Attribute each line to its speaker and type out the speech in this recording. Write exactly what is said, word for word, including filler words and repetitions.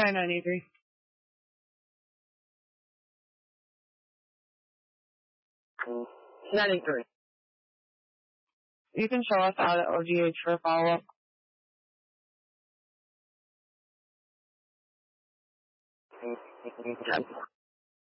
Speaker 1: Try ninety-three.
Speaker 2: ninety-three.
Speaker 1: You can show us out at O G H for a follow-up.
Speaker 2: Okay.